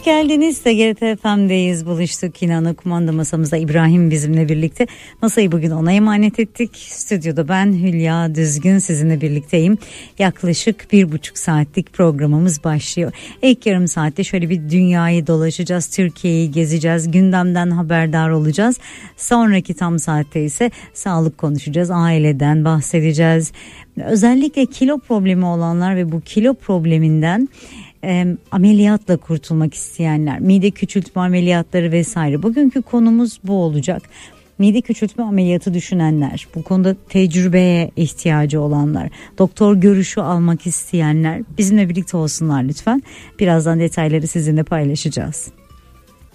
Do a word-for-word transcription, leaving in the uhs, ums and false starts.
geldiniz. T G R T F M'deyiz. Buluştuk yine kumanda masamızda. İbrahim bizimle birlikte. Masayı bugün ona emanet ettik. Stüdyoda ben Hülya Düzgün sizinle birlikteyim. Yaklaşık bir buçuk saatlik programımız başlıyor. İlk yarım saatte şöyle bir dünyayı dolaşacağız. Türkiye'yi gezeceğiz. Gündemden haberdar olacağız. Sonraki tam saatte ise sağlık konuşacağız. Aileden bahsedeceğiz. Özellikle kilo problemi olanlar ve bu kilo probleminden E, ameliyatla kurtulmak isteyenler, mide küçültme ameliyatları vesaire. Bugünkü konumuz bu olacak. Mide küçültme ameliyatı düşünenler, bu konuda tecrübeye ihtiyacı olanlar, doktor görüşü almak isteyenler bizimle birlikte olsunlar lütfen. Birazdan detayları sizinle paylaşacağız.